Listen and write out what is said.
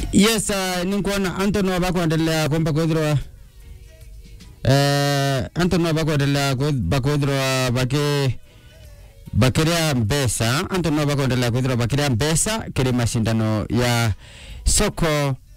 Yes, ninkuona Antonio bakuendelea kwamba kwithirwa Antonio bakuendelea bakwithirwa bakiria mbesa. Antonio bakuendelea kwithirwa bakiria mbesa kiri mashindano ya soko